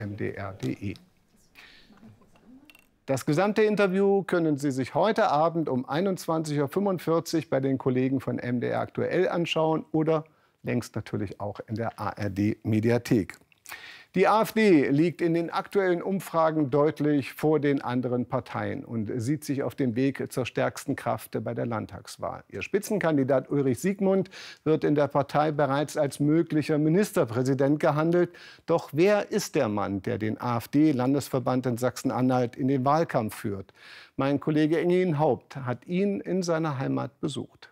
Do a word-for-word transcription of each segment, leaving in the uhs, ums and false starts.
m d r punkt d e. Das gesamte Interview können Sie sich heute Abend um einundzwanzig Uhr fünfundvierzig bei den Kollegen von M D R Aktuell anschauen oder längst natürlich auch in der A R D-Mediathek. Die AfD liegt in den aktuellen Umfragen deutlich vor den anderen Parteien und sieht sich auf dem Weg zur stärksten Kraft bei der Landtagswahl. Ihr Spitzenkandidat Ulrich Siegmund wird in der Partei bereits als möglicher Ministerpräsident gehandelt. Doch wer ist der Mann, der den AfD-Landesverband in Sachsen-Anhalt in den Wahlkampf führt? Mein Kollege Engin Haupt hat ihn in seiner Heimat besucht.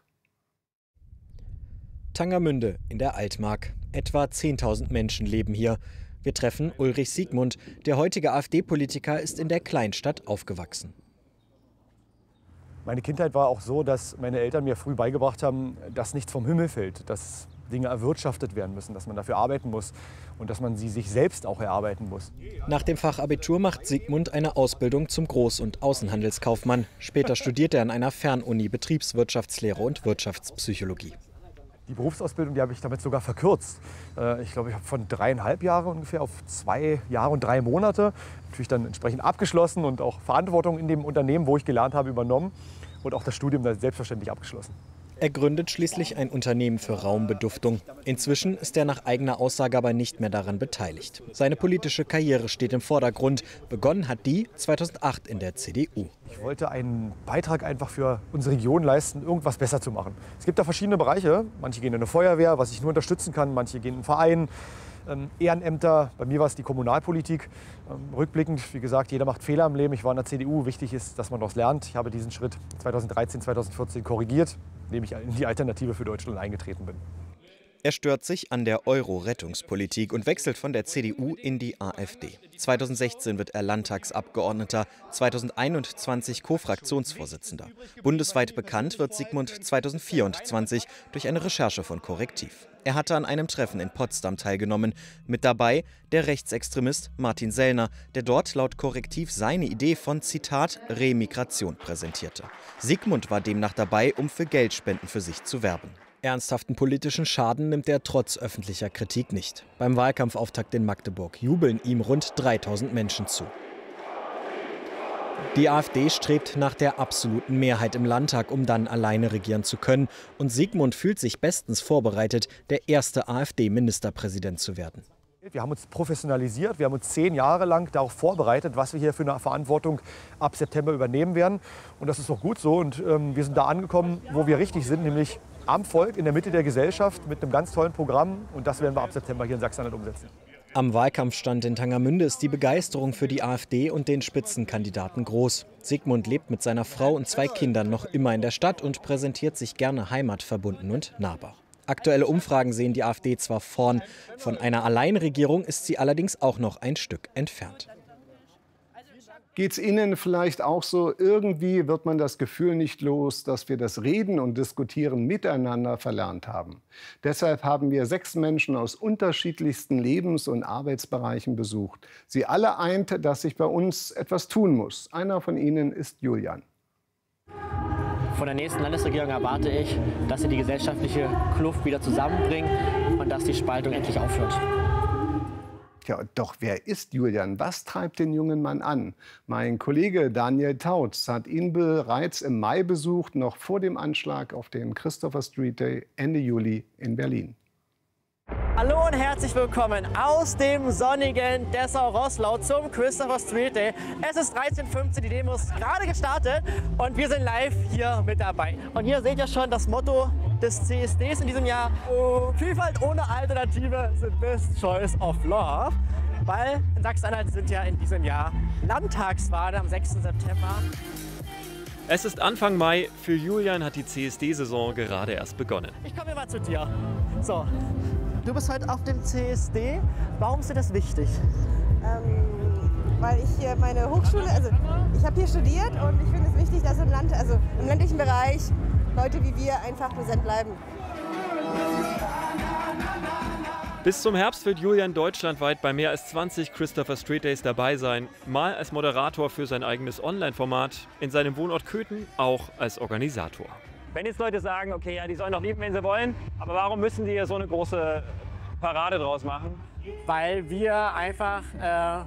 Tangermünde in der Altmark. Etwa zehntausend Menschen leben hier. Wir treffen Ulrich Siegmund. Der heutige AfD-Politiker ist in der Kleinstadt aufgewachsen. Meine Kindheit war auch so, dass meine Eltern mir früh beigebracht haben, dass nichts vom Himmel fällt, dass Dinge erwirtschaftet werden müssen, dass man dafür arbeiten muss und dass man sie sich selbst auch erarbeiten muss. Nach dem Fachabitur macht Siegmund eine Ausbildung zum Groß- und Außenhandelskaufmann. Später studiert er an einer Fernuni Betriebswirtschaftslehre und Wirtschaftspsychologie. Die Berufsausbildung, die habe ich damit sogar verkürzt. Ich glaube, ich habe von dreieinhalb Jahre ungefähr auf zwei Jahre und drei Monate natürlich dann entsprechend abgeschlossen und auch Verantwortung in dem Unternehmen, wo ich gelernt habe, übernommen und auch das Studium dann selbstverständlich abgeschlossen. Er gründet schließlich ein Unternehmen für Raumbeduftung. Inzwischen ist er nach eigener Aussage aber nicht mehr daran beteiligt. Seine politische Karriere steht im Vordergrund. Begonnen hat die zweitausendacht in der C D U. Ich wollte einen Beitrag einfach für unsere Region leisten, irgendwas besser zu machen. Es gibt da verschiedene Bereiche. Manche gehen in eine Feuerwehr, was ich nur unterstützen kann. Manche gehen in einen Verein, ähm, Ehrenämter. Bei mir war es die Kommunalpolitik. Ähm, rückblickend, wie gesagt, jeder macht Fehler im Leben. Ich war in der C D U. Wichtig ist, dass man daraus lernt. Ich habe diesen Schritt zweitausenddreizehn, zweitausendvierzehn korrigiert, indem ich in die Alternative für Deutschland eingetreten bin. Er stört sich an der Euro-Rettungspolitik und wechselt von der C D U in die AfD. zweitausendsechzehn wird er Landtagsabgeordneter, zweitausendeinundzwanzig Co-Fraktionsvorsitzender. Bundesweit bekannt wird Siegmund zweitausendvierundzwanzig durch eine Recherche von Korrektiv. Er hatte an einem Treffen in Potsdam teilgenommen. Mit dabei der Rechtsextremist Martin Sellner, der dort laut Korrektiv seine Idee von, Zitat, Remigration präsentierte. Siegmund war demnach dabei, um für Geldspenden für sich zu werben. Ernsthaften politischen Schaden nimmt er trotz öffentlicher Kritik nicht. Beim Wahlkampfauftakt in Magdeburg jubeln ihm rund dreitausend Menschen zu. Die AfD strebt nach der absoluten Mehrheit im Landtag, um dann alleine regieren zu können. Und Siegmund fühlt sich bestens vorbereitet, der erste AfD-Ministerpräsident zu werden. Wir haben uns professionalisiert, wir haben uns zehn Jahre lang darauf vorbereitet, was wir hier für eine Verantwortung ab September übernehmen werden. Und das ist auch gut so. Und ähm, wir sind da angekommen, wo wir richtig sind, nämlich am Volk, in der Mitte der Gesellschaft, mit einem ganz tollen Programm. Und das werden wir ab September hier in Sachsen-Anhalt umsetzen. Am Wahlkampfstand in Tangermünde ist die Begeisterung für die AfD und den Spitzenkandidaten groß. Siegmund lebt mit seiner Frau und zwei Kindern noch immer in der Stadt und präsentiert sich gerne heimatverbunden und nahbar. Aktuelle Umfragen sehen die AfD zwar vorn, von einer Alleinregierung ist sie allerdings auch noch ein Stück entfernt. Geht es Ihnen vielleicht auch so? Irgendwie wird man das Gefühl nicht los, dass wir das Reden und Diskutieren miteinander verlernt haben. Deshalb haben wir sechs Menschen aus unterschiedlichsten Lebens- und Arbeitsbereichen besucht. Sie alle eint, dass sich bei uns etwas tun muss. Einer von ihnen ist Julian. Von der nächsten Landesregierung erwarte ich, dass sie die gesellschaftliche Kluft wieder zusammenbringt und dass die Spaltung endlich aufhört. Ja, doch wer ist Julian? Was treibt den jungen Mann an? Mein Kollege Daniel Tautz hat ihn bereits im Mai besucht, noch vor dem Anschlag auf dem Christopher Street Day Ende Juli in Berlin. Hallo und herzlich willkommen aus dem sonnigen Dessau-Roßlau zum Christopher Street Day. Es ist dreizehn Uhr fünfzehn, die Demo ist gerade gestartet und wir sind live hier mit dabei. Und hier seht ihr schon das Motto des C S Ds in diesem Jahr. Oh, Vielfalt ohne Alternative, the best choice of love. Weil in Sachsen-Anhalt sind ja in diesem Jahr Landtagswahlen am sechsten September. Es ist Anfang Mai, für Julian hat die C S D-Saison gerade erst begonnen. Ich komme mal zu dir. So, du bist heute auf dem C S D. Warum ist dir das wichtig? Ähm, weil ich hier meine Hochschule, also ich habe hier studiert und ich finde es wichtig, dass im Land, also im ländlichen Bereich Leute wie wir einfach präsent bleiben. Bis zum Herbst wird Julian deutschlandweit bei mehr als zwanzig Christopher Street Days dabei sein. Mal als Moderator für sein eigenes Online-Format, in seinem Wohnort Köthen auch als Organisator. Wenn jetzt Leute sagen, okay, ja, die sollen doch lieben, wenn sie wollen, aber warum müssen die hier so eine große Parade draus machen? Weil wir einfach äh,